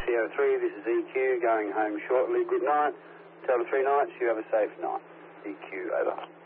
Sierra 3, this is EQ, going home shortly. Good night. Delta 3 nights, you have a safe night. EQ, over.